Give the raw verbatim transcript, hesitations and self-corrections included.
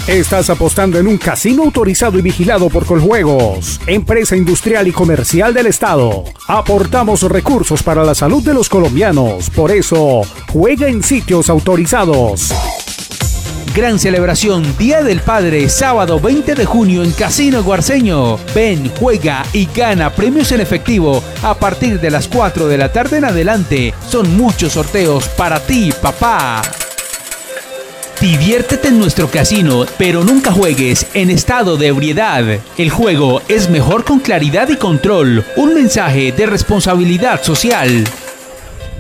Estás apostando en un casino autorizado y vigilado por Coljuegos, empresa industrial y comercial del Estado. Aportamos recursos para la salud de los colombianos. Por eso, juega en sitios autorizados. Gran celebración Día del Padre, sábado veinte de junio en Casino Guarceño. Ven, juega y gana premios en efectivo a partir de las cuatro de la tarde en adelante. Son muchos sorteos para ti, papá. Diviértete en nuestro casino, pero nunca juegues en estado de ebriedad. El juego es mejor con claridad y control. Un mensaje de responsabilidad social.